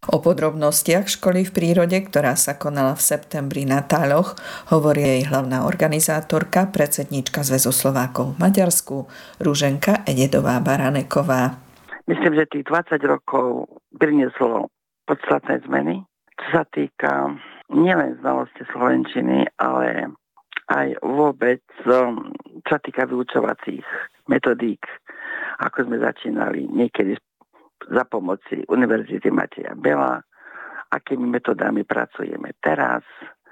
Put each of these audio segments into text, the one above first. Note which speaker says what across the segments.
Speaker 1: O podrobnostiach školy v prírode, ktorá sa konala v septembri na Táľoch, hovorí jej hlavná organizátorka, predsedníčka Zväzu Slovákov v Maďarsku, Ruženka Ededová-Baraneková.
Speaker 2: Myslím, že tých 20 rokov prinieslo podstatné zmeny, čo sa týka nielen znalosti slovenčiny, ale aj vôbec, čo sa týka vyučovacích metodík, ako sme začínali niekedy za pomoci Univerzity Mateja Bela, akými metodami pracujeme teraz,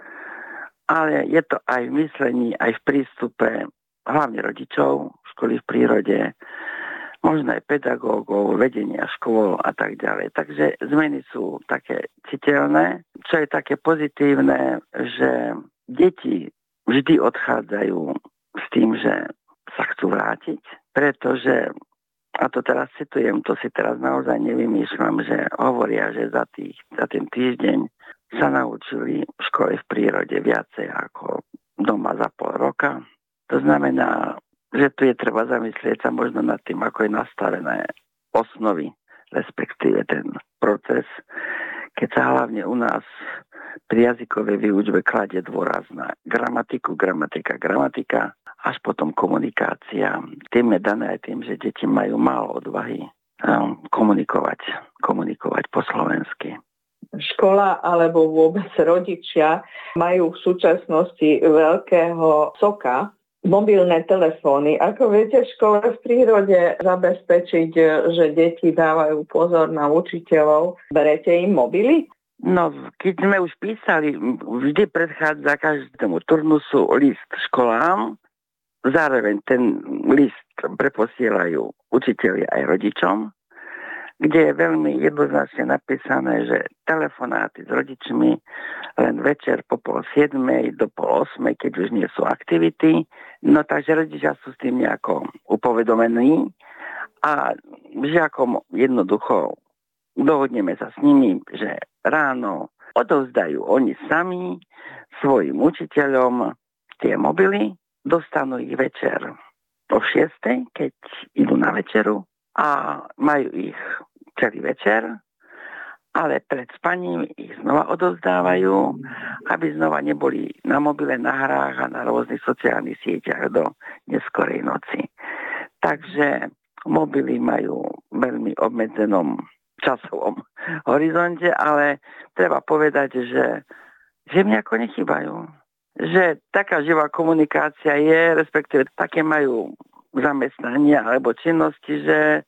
Speaker 2: ale je to aj v myslení, aj v prístupe hlavne rodičov, školy v prírode, možno aj pedagógov, vedenia škôl a tak ďalej. Takže zmeny sú také citeľné, čo je také pozitívne, že deti vždy odchádzajú s tým, že sa chcú vrátiť, pretože, a to teraz citujem, to si teraz naozaj nevymýšľam, že hovoria, že za ten týždeň sa naučili v škole v prírode viacej ako doma za pol roka. To znamená, že tu je treba zamyslieť sa možno nad tým, ako je nastavené osnovy, respektíve ten proces, keď sa hlavne u nás pri jazykovej výučbe kladie dôraz na gramatiku, gramatika, až potom komunikácia. Tým je dané aj tým, že deti majú málo odvahy komunikovať po slovensky.
Speaker 3: Škola alebo vôbec rodičia majú v súčasnosti veľkého soka mobilné telefóny. Ako viete, v škole v prírode zabezpečiť, že deti dávajú pozor na učiteľov, berete im mobily?
Speaker 2: No, keď sme už písali, vždy predchádza každému turnusu list školám, zároveň ten list preposielajú učitelia aj rodičom, kde je veľmi jednoznačne napísané, že telefonáty s rodičmi len večer po 6:30 do 7:30, keď už nie sú aktivity. No takže rodičia sú s tým nejako upovedomení a žiakom jednoducho dohodneme sa s nimi, že ráno odovzdajú oni sami svojim učiteľom tie mobily, dostanú ich večer o 6:00, keď idú na večeru a majú ich celý večer, ale pred spaním ich znova odovzdávajú, aby znova neboli na mobile, na hrách a na rôznych sociálnych sieťach do neskorej noci. Takže mobily majú veľmi obmedzenom časovom horizonte, ale treba povedať, že im nejako nechýbajú. Že taká živá komunikácia je, respektíve také majú zamestnania alebo činnosti, že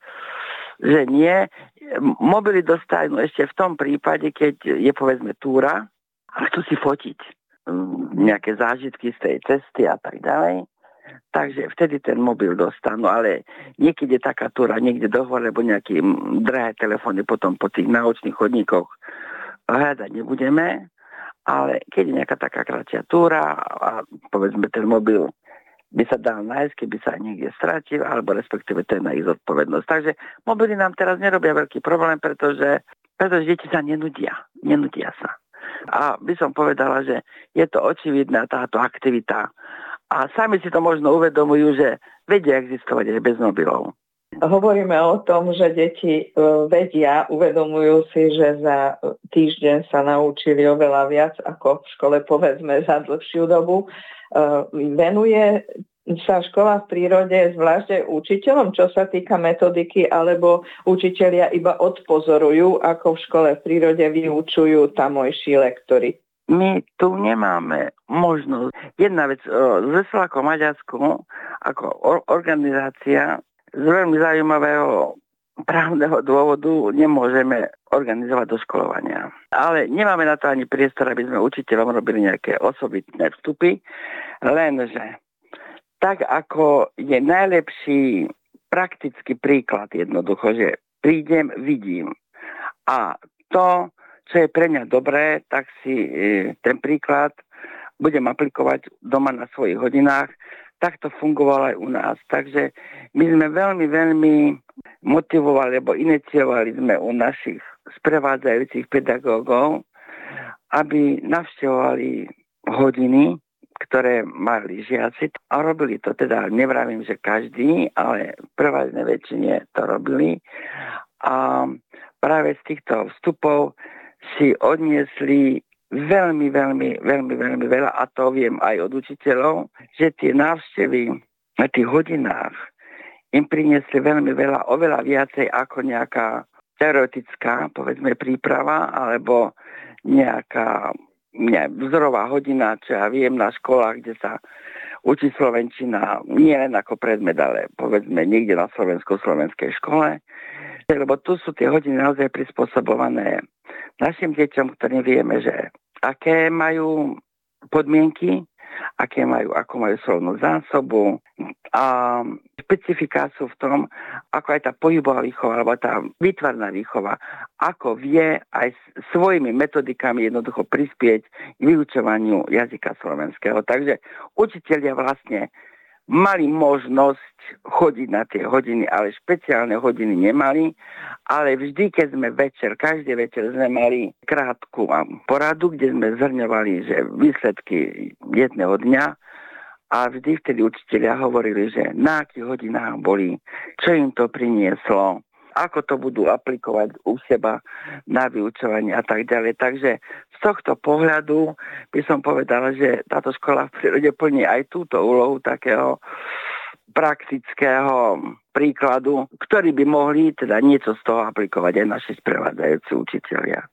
Speaker 2: nie. Mobily dostanú ešte v tom prípade, keď je povedzme túra a chcú si fotiť nejaké zážitky z tej cesty a tak ďalej. Takže vtedy ten mobil dostanú, ale niekedy je taká túra niekde dohore, lebo nejaké drahé telefóny potom po tých naučných chodníkoch hľadať nebudeme. Ale keď je nejaká taká kratšia túra a povedzme ten mobil by sa dal nájsť, keby sa niekde stratil, alebo respektíve to je na ich zodpovednosť. Takže mobily nám teraz nerobia veľký problém, pretože deti sa nenudia sa. A by som povedala, že je to očividná táto aktivita. A sami si to možno uvedomujú, že vedia existovať aj bez mobilov.
Speaker 3: Hovoríme o tom, že deti vedia, uvedomujú si, že za týždeň sa naučili oveľa viac ako v škole, povedzme, za dlhšiu dobu. Venuje sa škola v prírode zvlášť učiteľom, čo sa týka metodiky, alebo učitelia iba odpozorujú, ako v škole v prírode vyučujú tamojší lektori?
Speaker 2: My tu nemáme možnosť. Jedna vec, Zväz Slovákov v Maďarsku ako organizácia z veľmi zaujímavého právneho dôvodu nemôžeme organizovať doškolovania. Ale nemáme na to ani priestor, aby sme učiteľom robili nejaké osobitné vstupy, lenže tak ako je najlepší praktický príklad jednoducho, že prídem, vidím a to, čo je pre mňa dobré, tak si ten príklad budem aplikovať doma na svojich hodinách. Tak to fungovalo aj u nás. Takže my sme veľmi, veľmi motivovali, alebo iniciovali sme u našich sprevádzajúcich pedagógov, aby navštevovali hodiny, ktoré mali žiaci a robili to teda, nevravím, že každý, ale v prevažnej väčšine to robili. A práve z týchto vstupov si odniesli veľmi veľa, a to viem aj od učiteľov, že tie návštevy na tých hodinách im priniesli veľmi veľa, oveľa viacej ako nejaká teoretická, povedzme, príprava, alebo nejaká vzorová hodina, čo ja viem, na školách, kde sa učí slovenčina nie len ako predmet, ale povedzme niekde na slovenskej škole. Lebo tu sú tie hodiny naozaj prispôsobované našim deťom, ktorým vieme, že aké majú podmienky, ako majú slovnú zásobu a špecifiká sú v tom, ako aj tá pohybová výchova alebo tá výtvarná výchova, ako vie aj svojimi metodikami jednoducho prispieť k vyučovaniu jazyka slovenského. Takže učitelia vlastne mali možnosť chodiť na tie hodiny, ale špeciálne hodiny nemali, ale vždy, keď sme každý večer sme mali krátku poradu, kde sme zhrňovali, že výsledky jedného dňa, a vždy vtedy učitelia hovorili, že na akých hodinách boli, čo im to prinieslo, ako to budú aplikovať u seba na vyučovanie a tak ďalej. Takže z tohto pohľadu by som povedala, že táto škola v prírode plní aj túto úlohu takého praktického príkladu, ktorý by mohli teda niečo z toho aplikovať aj naši sprevádzajúci učitelia.